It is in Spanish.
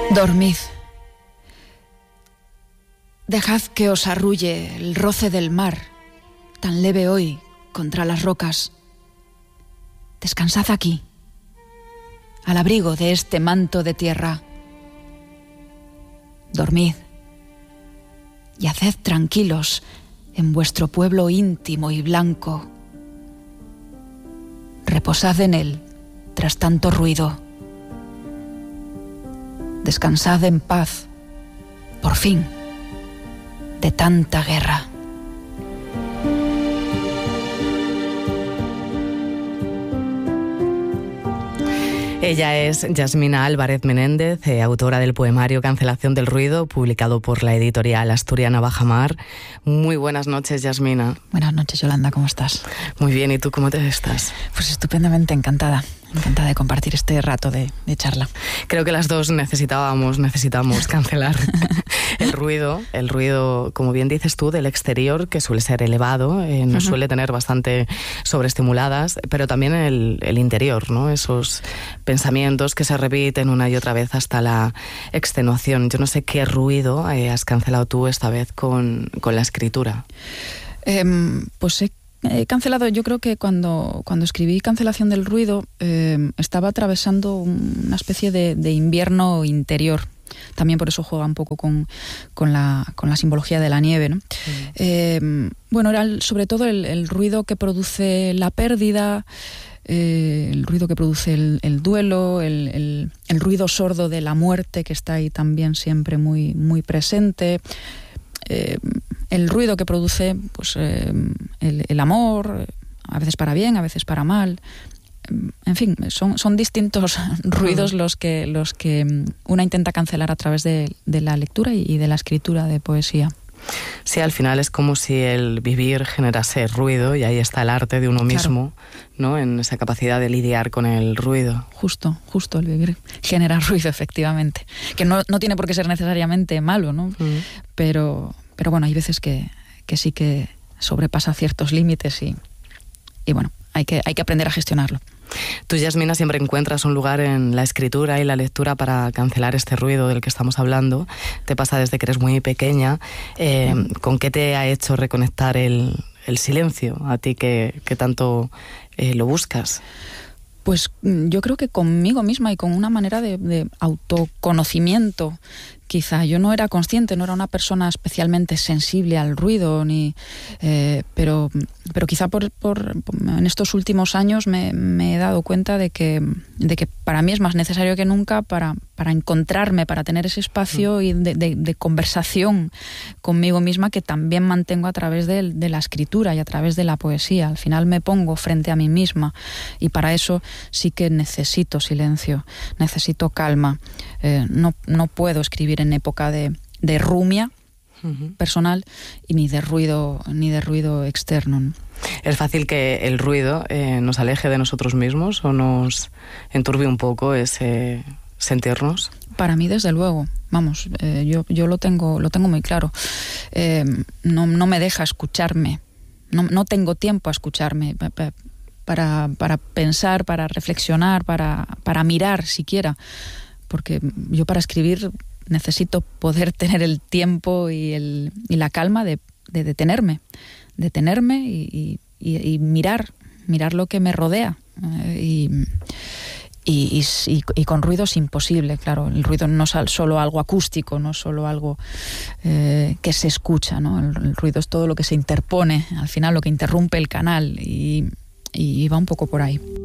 Dormid. Dejad que os arrulle el roce del mar, tan leve hoy contra las rocas. Descansad aquí, al abrigo de este manto de tierra. Dormid y haced tranquilos en vuestro pueblo íntimo y blanco. Reposad en él tras tanto ruido. Descansad en paz, por fin, de tanta guerra. Ella es Yasmina Álvarez Menéndez, autora del poemario Cancelación del ruido, publicado por la editorial asturiana Bajamar. Muy buenas noches, Yasmina. Buenas noches, Yolanda, ¿cómo estás? Muy bien, ¿y tú cómo te estás? Pues estupendamente encantada de compartir este rato de charla. Creo que las dos necesitamos cancelar el ruido, como bien dices tú, del exterior, que suele ser elevado, nos suele tener bastante sobreestimuladas, pero también el interior, ¿no? Esos pensamientos que se repiten una y otra vez hasta la extenuación. Yo no sé qué ruido has cancelado tú esta vez con la escritura. Pues he cancelado, yo creo que cuando escribí Cancelación del ruido estaba atravesando una especie de invierno interior. También por eso juega un poco con la simbología de la nieve, ¿no? Bueno, era sobre todo el ruido que produce la pérdida, el ruido que produce el duelo, el ruido sordo de la muerte, que está ahí también siempre muy, muy presente. El ruido que produce pues, el amor, a veces para bien, a veces para mal. En fin, son distintos ruidos los que una intenta cancelar a través de la lectura y de la escritura de poesía. Sí, al final es como si el vivir generase ruido, y ahí está el arte de uno mismo, ¿no? En esa capacidad de lidiar con el ruido. Justo el vivir genera ruido, efectivamente. Que no tiene por qué ser necesariamente malo, ¿no? Pero bueno, hay veces que sí que sobrepasa ciertos límites y bueno, hay que aprender a gestionarlo. Tú, Yasmina, siempre encuentras un lugar en la escritura y la lectura para cancelar este ruido del que estamos hablando. Te pasa desde que eres muy pequeña. ¿Con qué te ha hecho reconectar el silencio a ti que tanto lo buscas? Pues yo creo que conmigo misma y con una manera de autoconocimiento. Quizá yo no era consciente, no era una persona especialmente sensible al ruido, pero quizá en estos últimos años me he dado cuenta de que para mí es más necesario que nunca para encontrarme, para tener ese espacio y de conversación conmigo misma, que también mantengo a través de la escritura y a través de la poesía. Al final me pongo frente a mí misma y para eso sí que necesito silencio, necesito calma. No puedo escribir en época de rumia personal y ni de ruido externo, ¿no? ¿Es fácil que el ruido nos aleje de nosotros mismos o nos enturbie un poco ese sentirnos? Para mí, desde luego. Vamos, yo lo tengo muy claro. No me deja escucharme. No tengo tiempo a escucharme para pensar, para reflexionar, para mirar siquiera. Porque yo para escribir necesito poder tener el tiempo y la calma de detenerme y mirar lo que me rodea. Y con ruido es imposible, claro. El ruido no es solo algo acústico, no es solo algo que se escucha, ¿no? El ruido es todo lo que se interpone, al final lo que interrumpe el canal y va un poco por ahí.